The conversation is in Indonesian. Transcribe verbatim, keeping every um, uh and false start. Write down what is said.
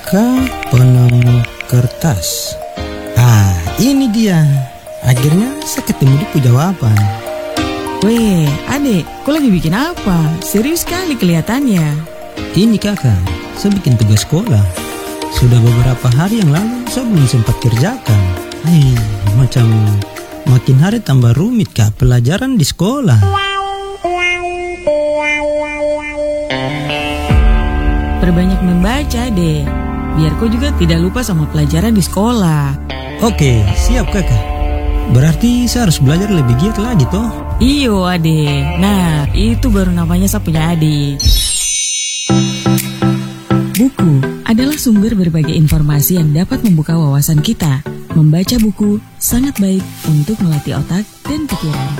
Kakak penemu kertas. Ah, ini dia. Akhirnya saya ketemu di jawaban. Weh, adek, kau lagi bikin apa? Serius sekali kelihatannya. Ini kakak, saya bikin tugas sekolah. Sudah beberapa hari yang lalu saya belum sempat kerjakan. Hei, macam makin hari tambah rumit kak pelajaran di sekolah. Perbanyak membaca, deh. Biar kau juga tidak lupa sama pelajaran di sekolah. Oke, siap kakak. Berarti saya harus belajar lebih giat lagi toh? Iyo adek. Nah, itu baru namanya saya punya adik. Buku adalah sumber berbagai informasi yang dapat membuka wawasan kita. Membaca buku sangat baik untuk melatih otak dan pikiran.